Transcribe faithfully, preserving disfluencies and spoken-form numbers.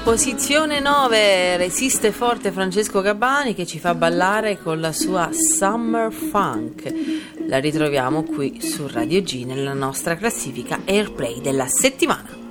Posizione nove, resiste forte Francesco Gabbani che ci fa ballare con la sua Summer Funk. La ritroviamo qui su Radio G nella nostra classifica Airplay della settimana.